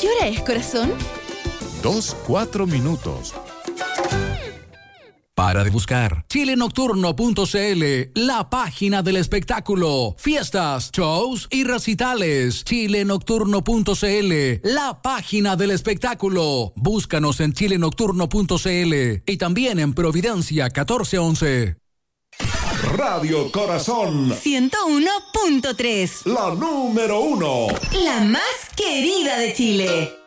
¿Qué hora es, corazón? 2:04 minutos. Para de buscar chilenocturno.cl, la página del espectáculo, fiestas, shows y recitales. Chilenocturno.cl, la página del espectáculo. Búscanos en chilenocturno.cl y también en Providencia 1411. Radio Corazón 101.3, la número 1, la más querida de Chile.